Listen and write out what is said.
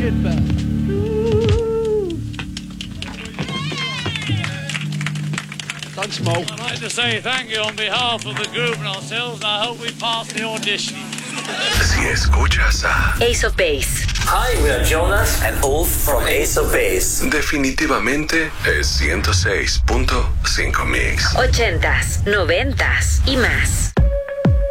Thanks, Mo. I'd like to say thank you on behalf of the group and ourselves, and I hope we pass the audition. Si escuchas a Ace of Base. Hi, we are Jonas and Ulf from Ace of Base. definitivamente es 106.5 Mix. 80s, 90s y más.